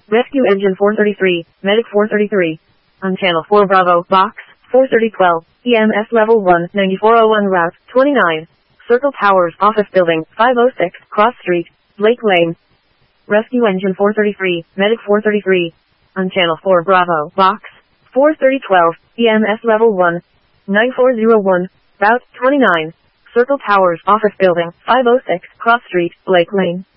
Rescue Engine 433, Medic 433. On Channel 4 Bravo, Box 43012, EMS Level 1, 9401 Route 29. Circle Towers Office Building, 506, Cross Street, Blake Lane. Rescue Engine 433, Medic 433. On Channel 4 Bravo, Box 43012, EMS Level 1, 9401, Route 29. Circle Towers Office Building, 506, Cross Street, Blake Lane.